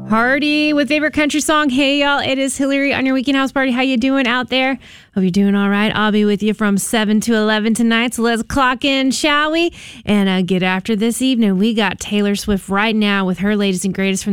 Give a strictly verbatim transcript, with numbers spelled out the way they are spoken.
Hardy with favorite country song. Hey y'all, it is Hillary on your weekend house party. How you doing out there? Hope you're doing all right. I'll be with you from seven to eleven tonight. So let's clock in, shall we? And uh, get after this evening. We got Taylor Swift right now with her latest and greatest from